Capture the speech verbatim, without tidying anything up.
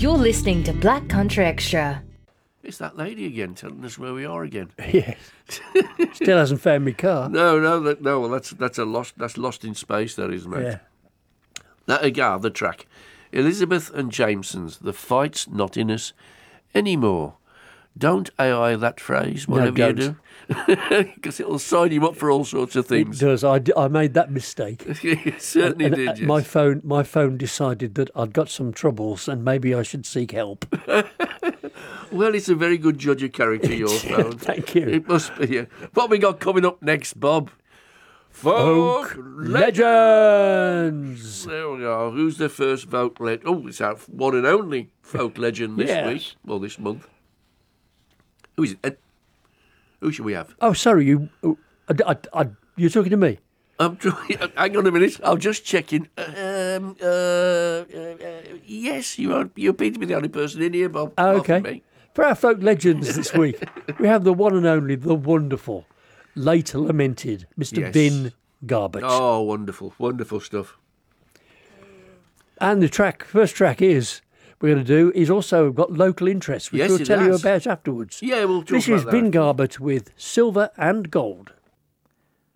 You're listening to Black Country Extra. It's that lady again telling us where we are again. Yes. Still hasn't found me car. No, no, that, no. Well, that's that's a lost. That's lost in space. That is, mate. Yeah. That again, the track. Elizabeth and Jameson's "The Fight's Not in Us Anymore." Don't A I that phrase, whatever no, you do, because it'll sign you up for all sorts of It things. does. I, d- I made that mistake. You certainly And, did. uh, Yes. My phone, my phone decided that I'd got some troubles and maybe I should seek help. Well, it's a very good judge of character, your phone. Thank you. It must be. Yeah. What we got coming up next, Bob? Folk Folk legends. There we are. Who's the first folk legend? Oh, it's our one and only folk legend this Yes. week. Well, this month. Who is it? Ed? Who should we have? Oh, sorry, you. oh, I, I, I, you're talking to me. I'm trying, hang on a minute. I'm just checking. Um, uh, uh, uh, yes, you are. You appear to be the only person in here, Bob. Oh, apart from okay. me. For our folk legends this week, we have the one and only, the wonderful, later lamented Mister Yes. Bin Garbage. Oh, wonderful, wonderful stuff. And the track, first track is we're going to do is also got local interest, which Yes, we'll it tell you has. about afterwards. Yeah, we'll talk This about is that. Bin Garbage with Silver and Gold.